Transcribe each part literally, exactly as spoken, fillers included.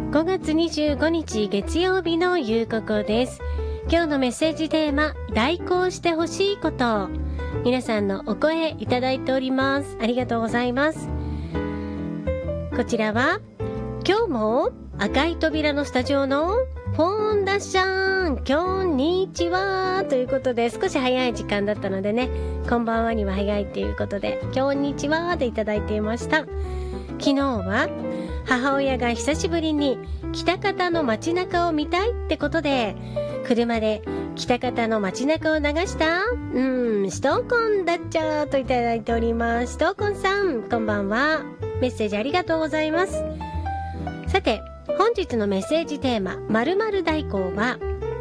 ごがつにじゅうごにち月曜日のゆうここです。今日のメッセージテーマ、代行してほしいこと。皆さんのお声いただいております。ありがとうございます。こちらは今日も赤い扉のスタジオのフォンダッシャン、こんにちはということで、少し早い時間だったのでね、こんばんはには早いということで、こんにちはでいただいていました。昨日は母親が久しぶりに喜多方の街中を見たいってことで、車で喜多方の街中を流したうん、シトーコンだっちゃーといただいております。シトーコンさん、こんばんは。メッセージありがとうございます。さて、本日のメッセージテーマ、〇〇代行は、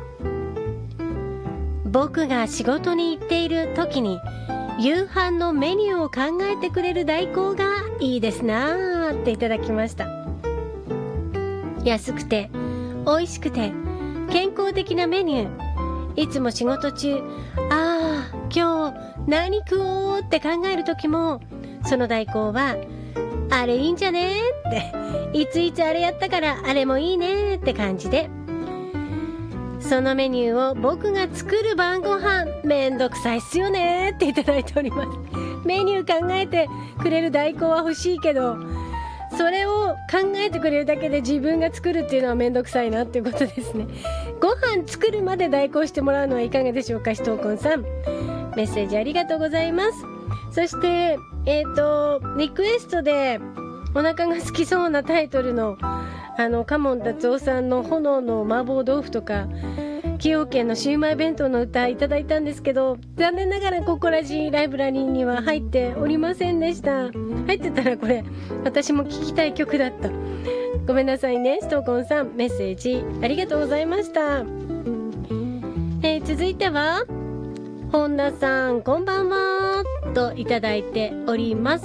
僕が仕事に行っている時に夕飯のメニューを考えてくれる代行がいいですなーっていただきました。安くて美味しくて健康的なメニュー、いつも仕事中、あー今日何食おうって考える時も、その代行はあれいいんじゃねって、いついつあれやったからあれもいいねって感じで、そのメニューを僕が作る晩ご飯、めんどくさいっすよねっていただいております。メニュー考えてくれる代行は欲しいけど、それを考えてくれるだけで自分が作るっていうのはめんどくさいなっていうことですね。ご飯作るまで代行してもらうのはいかがでしょうか、しとうこんさん。メッセージありがとうございます。そしてえっとリクエストでお腹が好きそうなタイトルのあのカモン達夫さんの炎の麻婆豆腐とか、崎陽軒のシウマイ弁当の歌いただいたんですけど、残念ながらココラジライブラリーには入っておりませんでした。入ってたらこれ私も聴きたい曲だった。ごめんなさいね、ストーコンさん。メッセージありがとうございました。えー、続いては本田さん、こんばんはといただいております。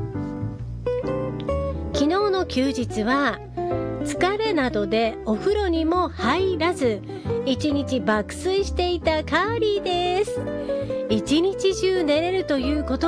昨日の休日は疲れなどでお風呂にも入らず一日爆睡していたカーリーです。一日中寝れるということ